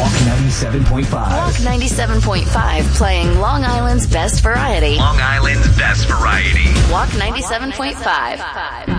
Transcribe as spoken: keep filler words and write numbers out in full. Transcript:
Walk ninety-seven point five. Walk ninety-seven point five, playing Long Island's best variety. Long Island's best variety. Walk ninety-seven point five.